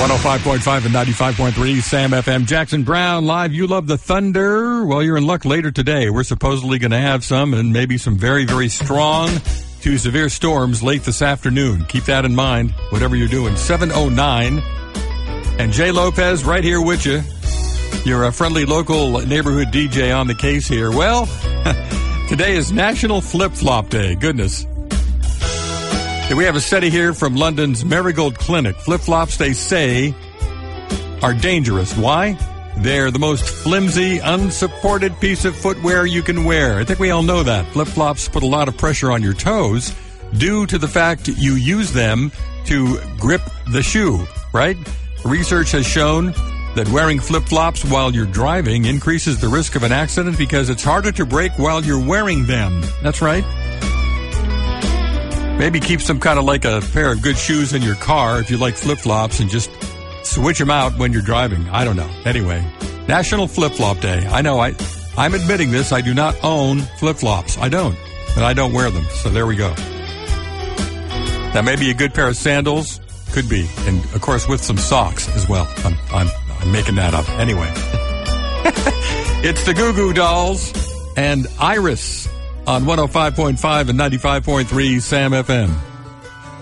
105.5 and 95.3 Sam FM. Jackson Brown live. You love the thunder? Well, you're in luck later today. We're supposedly going to have some and maybe some very, very strong to severe storms late this afternoon. Keep that in mind, whatever you're doing. 7:09. And Jay Lopez right here with you. You're a friendly local neighborhood DJ on the case here. Well, today is National Flip-Flop Day. Goodness. We have a study here from London's Marigold Clinic. Flip-flops, they say, are dangerous. Why? They're the most flimsy, unsupported piece of footwear you can wear. I think we all know that. Flip-flops put a lot of pressure on your toes due to the fact you use them to grip the shoe, right? Research has shown that wearing flip-flops while you're driving increases the risk of an accident because it's harder to brake while you're wearing them. That's right. Maybe keep some kind of like a pair of good shoes in your car if you like flip-flops and just switch them out when you're driving. I don't know. Anyway, National Flip-Flop Day. I know I'm admitting this. I do not own flip-flops. I don't. And I don't wear them. So there we go. Now maybe a good pair of sandals. Could be. And of course with some socks as well. I'm making that up. Anyway. It's the Goo Goo Dolls and Iris on 105.5 and 95.3 Sam FM.